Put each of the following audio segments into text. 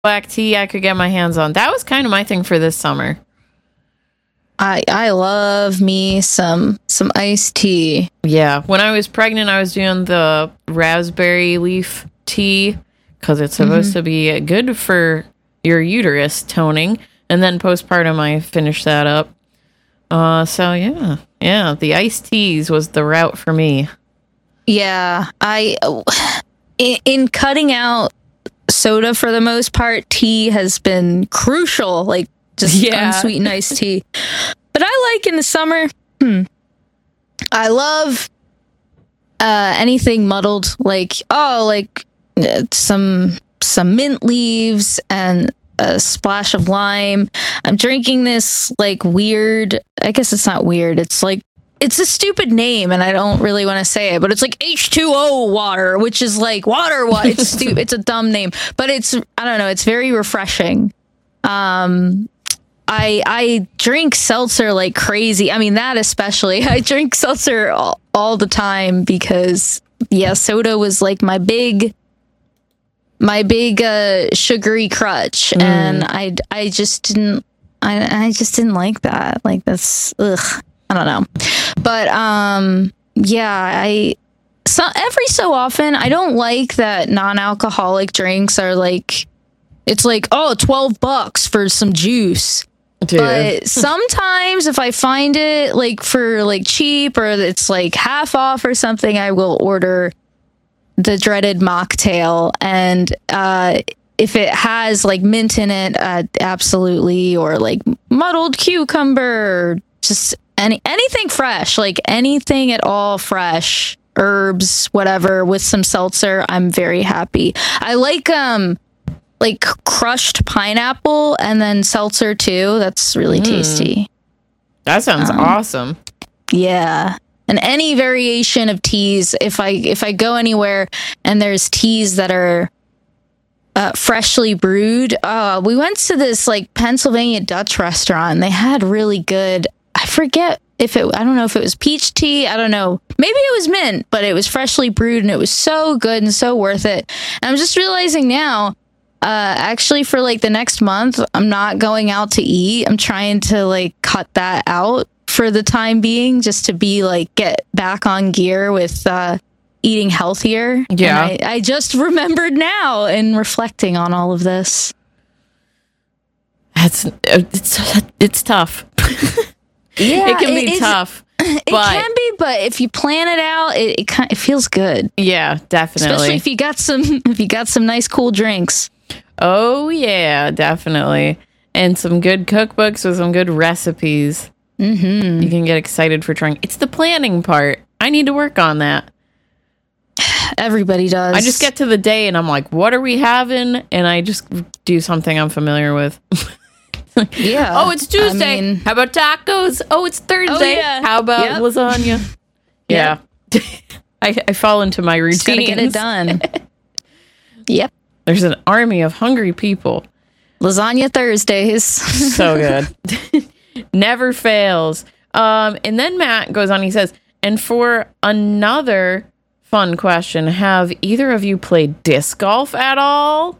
black tea I could get my hands on. That was kind of my thing for this summer. I love me some iced tea. Yeah, when I was pregnant, I was doing the raspberry leaf tea because it's supposed to be good for your uterus toning. And then postpartum, I finished that up. So yeah, the iced teas was the route for me. Yeah, in cutting out soda for the most part, tea has been crucial. Like just unsweetened iced tea. But I like in the summer. I love anything muddled, like some mint leaves and a splash of lime. I'm drinking this like weird. I guess it's not weird. It's like it's a stupid name, and I don't really want to say it, but it's like H2O water, which is like water. It's stupid. It's a dumb name, but I don't know. It's very refreshing. I drink seltzer like crazy. I mean, that especially. I drink seltzer all the time because soda was like my big sugary crutch, and I just didn't like that. Like that's I don't know. But every so often I don't like that non-alcoholic drinks are like it's like $12 for some juice. Dude. But sometimes if I find it like for like cheap or it's like half off or something, I will order the dreaded mocktail, and if it has like mint in it, absolutely, or like muddled cucumber, just anything fresh, like anything at all fresh, herbs, whatever, with some seltzer, I'm very happy. I like crushed pineapple and then seltzer too. That's really tasty. That sounds awesome. Yeah. And any variation of teas, if I go anywhere and there's teas that are freshly brewed, we went to this like Pennsylvania Dutch restaurant. They had really good, I don't know if it was peach tea. I don't know. Maybe it was mint, but it was freshly brewed and it was so good and so worth it. And I'm just realizing now, actually for like the next month, I'm not going out to eat. I'm trying to like cut that out for the time being, just to be like get back on gear with eating healthier. Yeah. And I just remembered now in reflecting on all of this. It's tough. Yeah, it can be tough. It can be, but if you plan it out, it feels good. Yeah, definitely. Especially if you got some nice cool drinks. Oh yeah, definitely. And some good cookbooks with some good recipes. You can get excited for trying. It's the planning part. I need to work on that. Everybody does. I just get to the day and I'm like, what are we having? And I just do something I'm familiar with. Yeah. Oh, it's Tuesday. How about tacos? Oh, it's Thursday. Oh, yeah. How about lasagna? Yeah. I fall into my routine. Just gotta get it done. Yep. There's an army of hungry people. Lasagna Thursdays. So good. Never fails. And then Matt goes on, he says, and for another fun question, have either of you played disc golf at all?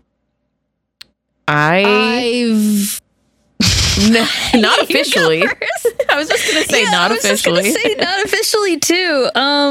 I've not officially. I was just gonna say not officially. Not officially too.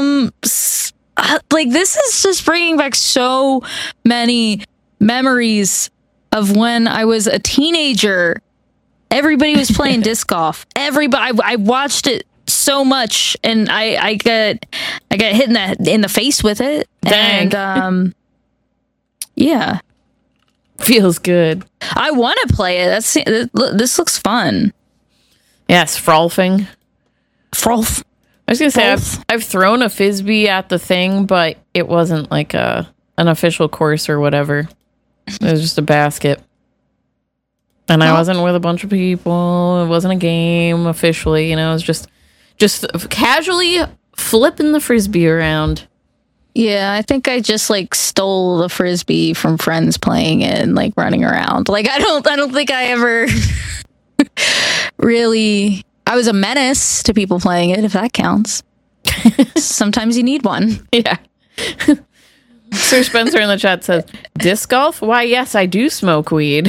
Like this is just bringing back so many memories of when I was a teenager. Everybody was playing disc golf. Everybody, I watched it so much, and I got hit in the face with it. Dang. And yeah. Feels good. I want to play it. This looks fun. Yes, frolfing. Frolf. I was gonna say I've thrown a frisbee at the thing, but it wasn't like an official course or whatever. It was just a basket, and I wasn't with a bunch of people. It wasn't a game officially. It was just casually flipping the frisbee around. Yeah, I think I just like stole the frisbee from friends playing it and like running around. Like I don't think I ever really. I was a menace to people playing it, if that counts. Sometimes you need one. Yeah. Sir Spencer in the chat says, disc golf? Why, yes, I do smoke weed.